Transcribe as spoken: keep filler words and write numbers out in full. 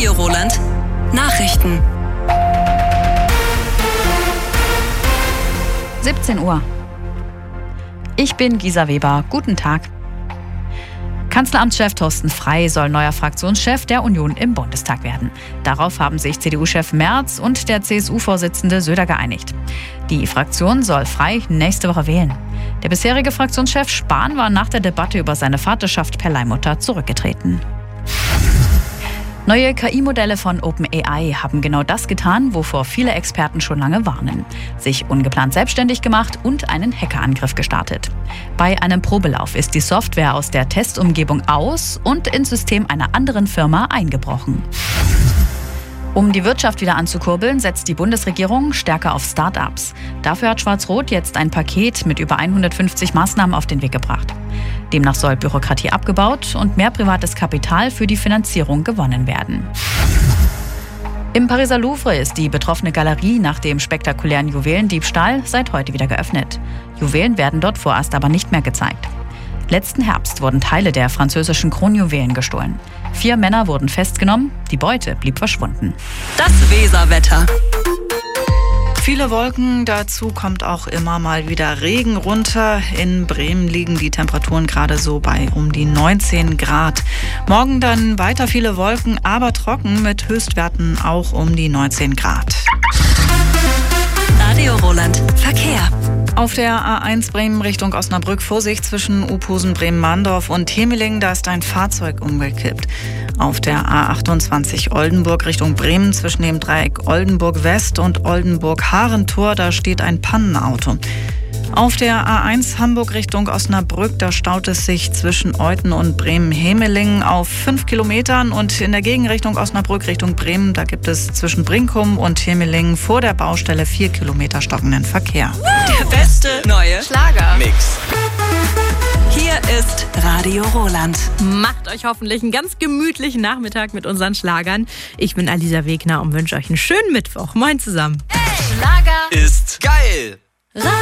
Radio Roland. Nachrichten. siebzehn Uhr. Ich bin Gisa Weber. Guten Tag. Kanzleramtschef Thorsten Frey soll neuer Fraktionschef der Union im Bundestag werden. Darauf haben sich C D U-Chef Merz und der C S U-Vorsitzende Söder geeinigt. Die Fraktion soll Frey nächste Woche wählen. Der bisherige Fraktionschef Spahn war nach der Debatte über seine Vaterschaft per Leihmutter zurückgetreten. Neue K I-Modelle von OpenAI haben genau das getan, wovor viele Experten schon lange warnen. Sich ungeplant selbstständig gemacht und einen Hackerangriff gestartet. Bei einem Probelauf ist die Software aus der Testumgebung aus und ins System einer anderen Firma eingebrochen. Um die Wirtschaft wieder anzukurbeln, setzt die Bundesregierung stärker auf Start-ups. Dafür hat Schwarz-Rot jetzt ein Paket mit über hundertfünfzig Maßnahmen auf den Weg gebracht. Demnach soll Bürokratie abgebaut und mehr privates Kapital für die Finanzierung gewonnen werden. Im Pariser Louvre ist die betroffene Galerie nach dem spektakulären Juwelendiebstahl seit heute wieder geöffnet. Juwelen werden dort vorerst aber nicht mehr gezeigt. Letzten Herbst wurden Teile der französischen Kronjuwelen gestohlen. Vier Männer wurden festgenommen, die Beute blieb verschwunden. Das Weserwetter. Viele Wolken, dazu kommt auch immer mal wieder Regen runter. In Bremen liegen die Temperaturen gerade so bei um die neunzehn Grad. Morgen dann weiter viele Wolken, aber trocken mit Höchstwerten auch um die neunzehn Grad. Radio Roland. Verkehr. Auf der A eins Bremen Richtung Osnabrück Vorsicht zwischen Uphusen, Bremen-Mahndorf und Hemeling, da ist ein Fahrzeug umgekippt. Auf der A achtundzwanzig Oldenburg Richtung Bremen zwischen dem Dreieck Oldenburg West und Oldenburg Harentor, da steht ein Pannenauto. Auf der A eins Hamburg Richtung Osnabrück, da staut es sich zwischen Euthen und Bremen-Hemeling auf fünf Kilometern. Und in der Gegenrichtung Osnabrück Richtung Bremen, da gibt es zwischen Brinkum und Hemeling vor der Baustelle vier Kilometer stockenden Verkehr. Der beste neue Schlager-Mix. Hier ist Radio Roland. Macht euch hoffentlich einen ganz gemütlichen Nachmittag mit unseren Schlagern. Ich bin Alisa Wegner und wünsche euch einen schönen Mittwoch. Moin zusammen. Hey, Schlager ist geil.